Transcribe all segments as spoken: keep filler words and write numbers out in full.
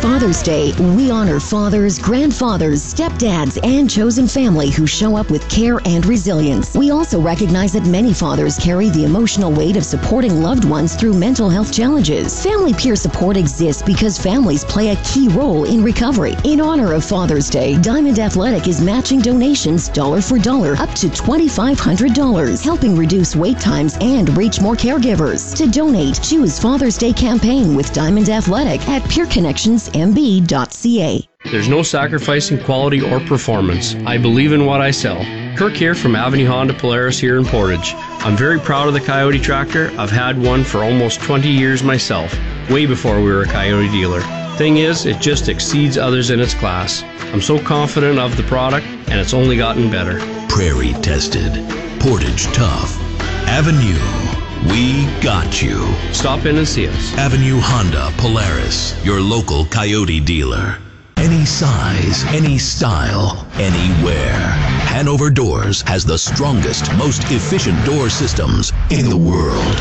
Father's Day, we honor fathers, grandfathers, stepdads, and chosen family who show up with care and resilience. We also recognize that many fathers carry the emotional weight of supporting loved ones through mental health challenges. Family peer support exists because families play a key role in recovery. In honor of Father's Day, Diamond Athletic is matching donations dollar for dollar up to two thousand five hundred dollars, helping reduce wait times and reach more caregivers. To donate, choose Father's Day campaign with Diamond Athletic at peer connections m b dot c a. There's no sacrificing quality or performance. I believe in what I sell. Kirk here from Avenue Honda Polaris here in Portage. I'm very proud of the Coyote tractor. I've had one for almost twenty years myself, way before we were a Coyote dealer. Thing is, it just exceeds others in its class. I'm so confident of the product, and it's only gotten better. Prairie tested. Portage tough. Avenue. We got you. Stop in and see us. Avenue Honda Polaris, your local Coyote dealer. Any size, any style, anywhere. Hanover Doors has the strongest, most efficient door systems in the world.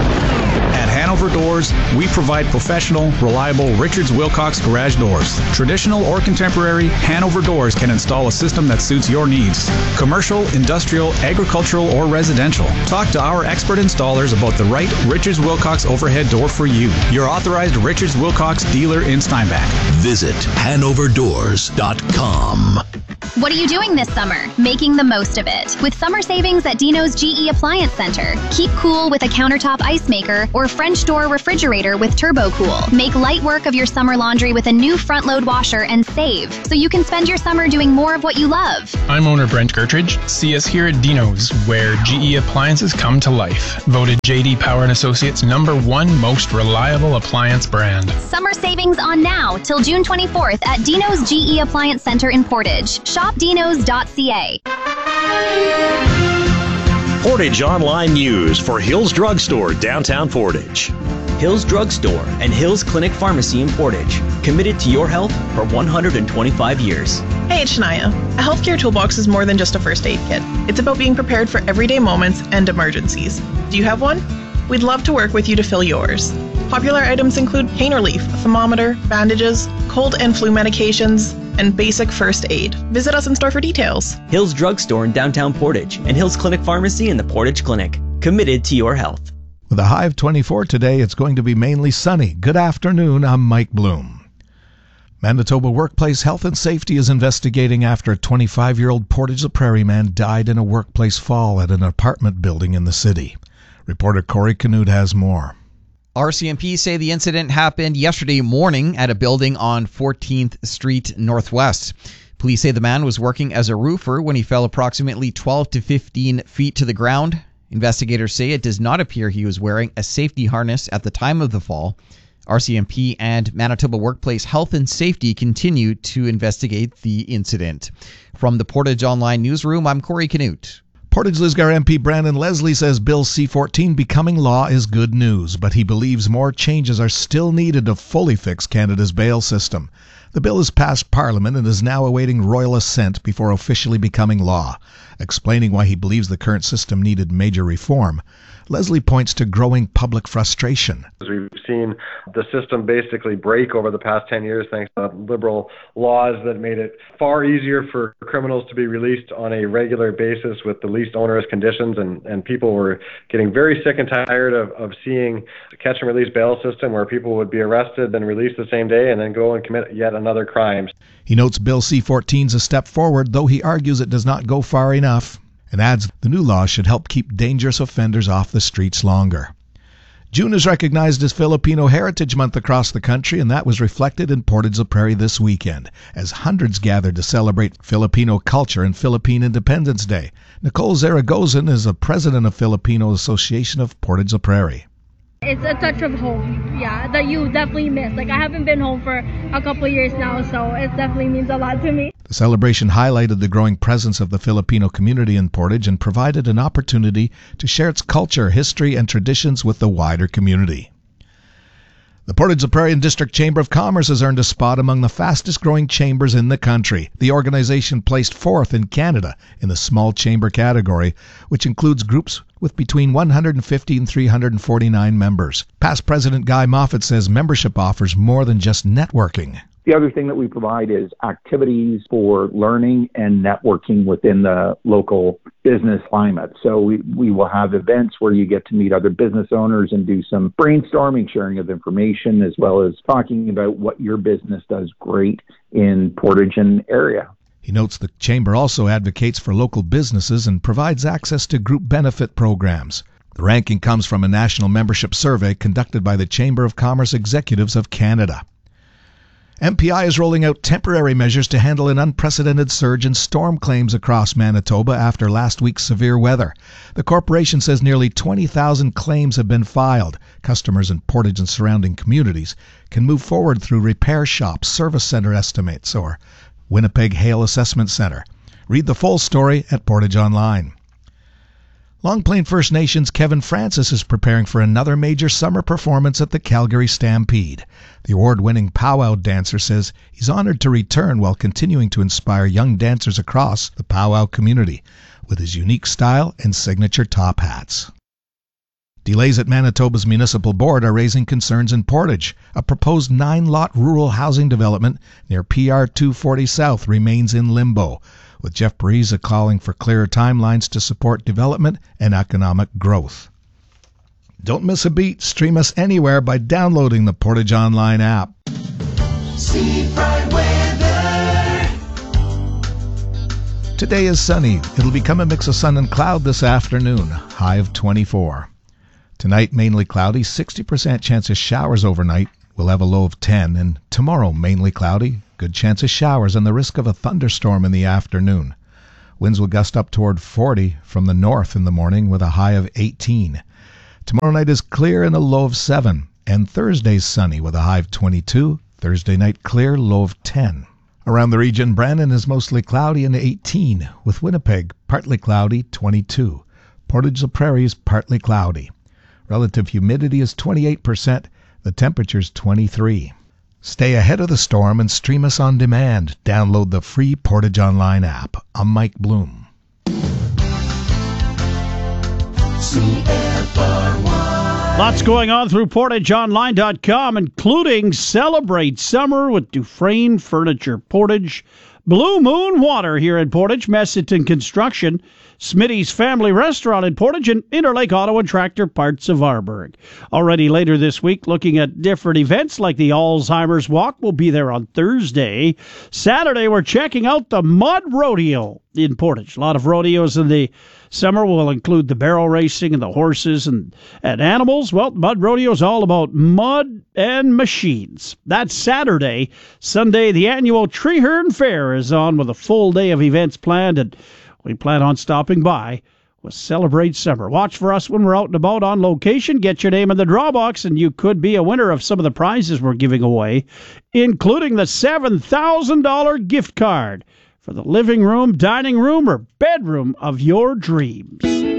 At Hanover Doors, we provide professional, reliable Richards Wilcox garage doors. Traditional or contemporary, Hanover Doors can install a system that suits your needs. Commercial, industrial, agricultural, or residential. Talk to our expert installers about the right Richards Wilcox overhead door for you. Your authorized Richards Wilcox dealer in Steinbach. Visit hanover doors dot com. What are you doing this summer? Making the most of it. With summer savings at Dino's G E Appliance Center. Keep cool with a countertop ice maker or French door refrigerator with Turbo Cool. Make light work of your summer laundry with a new front load washer and save, so you can spend your summer doing more of what you love. I'm owner Brent Gertridge. See us here at Dino's, where G E appliances come to life. Voted J D Power and Associates number one most reliable appliance brand. Summer savings on now till June twenty-fourth at Dino's G E Appliance Center in Portage. Shop dinos dot c a. Portage Online News for Hills Drugstore, downtown Portage. Hills Drugstore and Hills Clinic Pharmacy in Portage. Committed to your health for one hundred twenty-five years. Hey, it's Shania. A healthcare toolbox is more than just a first aid kit. It's about being prepared for everyday moments and emergencies. Do you have one? We'd love to work with you to fill yours. Popular items include pain relief, a thermometer, bandages, cold and flu medications, and basic first aid. Visit us in store for details. Hills Drugstore in downtown Portage and Hills Clinic Pharmacy in the Portage Clinic. Committed to your health. With a high of twenty-four today, it's going to be mainly sunny. Good afternoon, I'm Mike Bloom. Manitoba Workplace Health and Safety is investigating after a twenty-five-year-old Portage la Prairie man died in a workplace fall at an apartment building in the city. Reporter Corey Canute has more. R C M P say the incident happened yesterday morning at a building on fourteenth Street Northwest. Police say the man was working as a roofer when he fell approximately twelve to fifteen feet to the ground. Investigators say it does not appear he was wearing a safety harness at the time of the fall. R C M P and Manitoba Workplace Health and Safety continue to investigate the incident. From the Portage Online Newsroom, I'm Corey Canute. Portage-Lisgar M P Brandon Leslie says Bill C fourteen becoming law is good news, but he believes more changes are still needed to fully fix Canada's bail system. The bill has passed Parliament and is now awaiting royal assent before officially becoming law. Explaining why he believes the current system needed major reform, Leslie points to growing public frustration. We've seen the system basically break over the past ten years thanks to liberal laws that made it far easier for criminals to be released on a regular basis with the least onerous conditions, and, and people were getting very sick and tired of, of seeing the catch and release bail system where people would be arrested, then released the same day, and then go and commit yet another crime. He notes Bill C fourteen is a step forward, though he argues it does not go far enough, and adds the new law should help keep dangerous offenders off the streets longer. June is recognized as Filipino Heritage Month across the country, and that was reflected in Portage la Prairie this weekend, as hundreds gathered to celebrate Filipino culture and Philippine Independence Day. Nicole Zaragozan is the president of Filipino Association of Portage la Prairie. It's a touch of home, yeah, that you definitely miss. Like, I haven't been home for a couple of years now, so it definitely means a lot to me. The celebration highlighted the growing presence of the Filipino community in Portage and provided an opportunity to share its culture, history, and traditions with the wider community. The Portage la Prairie District Chamber of Commerce has earned a spot among the fastest-growing chambers in the country. The organization placed fourth in Canada in the small chamber category, which includes groups with between one hundred fifty and three hundred forty-nine members. Past President Guy Moffat says membership offers more than just networking. The other thing that we provide is activities for learning and networking within the local business climate. So we, we will have events where you get to meet other business owners and do some brainstorming, sharing of information, as well as talking about what your business does great in Portage and area. He notes the Chamber also advocates for local businesses and provides access to group benefit programs. The ranking comes from a national membership survey conducted by the Chamber of Commerce Executives of Canada. M P I is rolling out temporary measures to handle an unprecedented surge in storm claims across Manitoba after last week's severe weather. The corporation says nearly twenty thousand claims have been filed. Customers in Portage and surrounding communities can move forward through repair shops, service center estimates, or Winnipeg Hail Assessment Center. Read the full story at Portage Online. Long Plain First Nations Kevin Francis is preparing for another major summer performance at the Calgary Stampede. The award-winning powwow dancer says he's honored to return while continuing to inspire young dancers across the powwow community with his unique style and signature top hats. Delays at Manitoba's municipal board are raising concerns in Portage. A proposed nine-lot rural housing development near P R two forty South remains in limbo, with Jeff Pariza calling for clearer timelines to support development and economic growth. Don't miss a beat. Stream us anywhere by downloading the Portage Online app. Seafront weather. Today is sunny. It'll become a mix of sun and cloud this afternoon. High of twenty-four. Tonight, mainly cloudy, sixty percent chance of showers overnight. We'll have a low of ten. And tomorrow, mainly cloudy, good chance of showers and the risk of a thunderstorm in the afternoon. Winds will gust up toward forty from the north in the morning with a high of eighteen. Tomorrow night is clear and a low of seven. And Thursday's sunny with a high of twenty-two. Thursday night clear, low of ten. Around the region, Brandon is mostly cloudy and eighteen, with Winnipeg partly cloudy, twenty-two. Portage-la Prairie is partly cloudy. Relative humidity is twenty-eight percent. The temperature's twenty-three. Stay ahead of the storm and stream us on demand. Download the free Portage Online app. I'm Mike Bloom. C F R one. Lots going on through portage online dot com, including Celebrate Summer with Dufresne Furniture. Portage, Blue Moon Water here in Portage, Messiton Construction, Smitty's Family Restaurant in Portage, and Interlake Auto and Tractor Parts of Arborg. Already later this week, looking at different events like the Alzheimer's Walk. We'll be there on Thursday. Saturday, we're checking out the Mud Rodeo in Portage. A lot of rodeos in the summer will include the barrel racing and the horses and, and animals. Well, Mud Rodeo is all about mud and machines. That's Saturday. Sunday, the annual Treeherne Fair is on with a full day of events planned, and we plan on stopping by with Celebrate Summer. Watch for us when we're out and about on location. Get your name in the draw box, and you could be a winner of some of the prizes we're giving away, including the seven thousand dollars gift card for the living room, dining room, or bedroom of your dreams.